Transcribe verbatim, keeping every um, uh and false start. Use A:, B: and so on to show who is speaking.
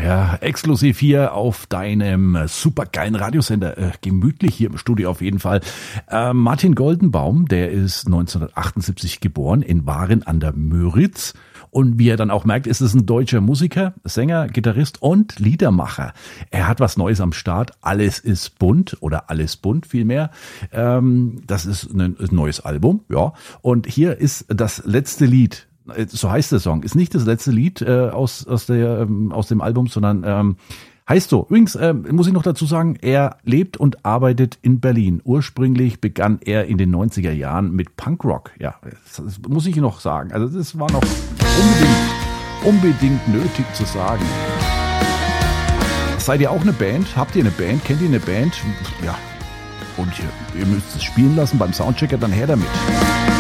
A: Ja, exklusiv hier auf deinem supergeilen Radiosender, äh, gemütlich hier im Studio auf jeden Fall. Äh, Martin Goldenbaum, der ist neunzehnhundertachtundsiebzig geboren in Waren an der Müritz. Und wie er dann auch merkt, ist es ein deutscher Musiker, Sänger, Gitarrist und Liedermacher. Er hat was Neues am Start. Alles ist bunt oder alles bunt vielmehr. Ähm, das ist ein, ein neues Album, ja. Und hier ist das letzte Lied. So heißt der Song. Ist nicht das letzte Lied äh, aus aus der ähm, aus dem Album, sondern ähm, heißt so. Übrigens äh, muss ich noch dazu sagen, er lebt und arbeitet in Berlin. Ursprünglich begann er in den neunziger Jahren mit Punkrock. Ja, das, das muss ich noch sagen. Also das war noch unbedingt unbedingt nötig zu sagen. Seid ihr auch eine Band? Habt ihr eine Band? Kennt ihr eine Band? Ja. Und ihr, ihr müsst es spielen lassen beim Soundchecker, dann her damit.